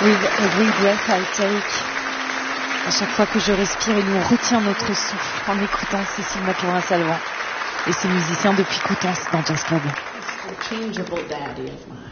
With every breath I take. À chaque fois que je respire, et nous retient notre souffle en écoutant Cécile Mathurin-Salvant et ses musiciens depuis Coutances dans Jazz Club. Interchangeable daddy of mine.